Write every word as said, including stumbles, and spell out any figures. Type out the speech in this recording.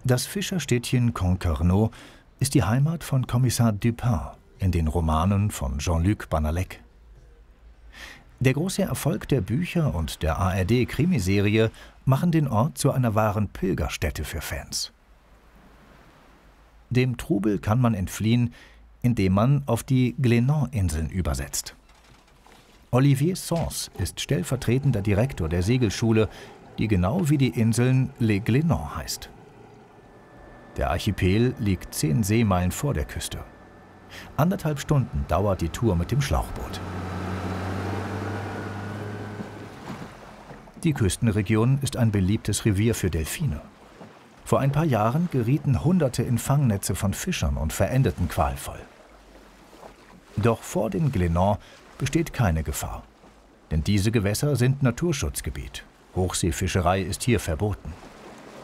Das Fischerstädtchen Concarneau ist die Heimat von Kommissar Dupin in den Romanen von Jean-Luc Bannalec. Der große Erfolg der Bücher und der A R D-Krimiserie machen den Ort zu einer wahren Pilgerstätte für Fans. Dem Trubel kann man entfliehen, indem man auf die Glénan-Inseln übersetzt. Olivier Sens ist stellvertretender Direktor der Segelschule, die genau wie die Inseln Les Glénans heißt. Der Archipel liegt zehn Seemeilen vor der Küste. Anderthalb Stunden dauert die Tour mit dem Schlauchboot. Die Küstenregion ist ein beliebtes Revier für Delfine. Vor ein paar Jahren gerieten Hunderte in Fangnetze von Fischern und verendeten qualvoll. Doch vor den Glénans besteht keine Gefahr. Denn diese Gewässer sind Naturschutzgebiet. Hochseefischerei ist hier verboten.